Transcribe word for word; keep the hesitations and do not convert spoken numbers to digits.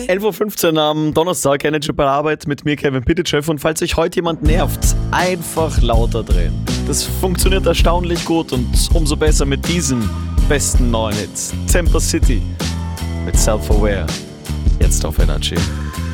elf Uhr fünfzehn am Donnerstag, Energy bei der Arbeit mit mir, Kevin Pitychev. Und falls euch heute jemand nervt, einfach lauter drehen. Das funktioniert erstaunlich gut und umso besser mit diesem besten neuen Hits. Temper City mit Self-Aware. Jetzt auf Energy.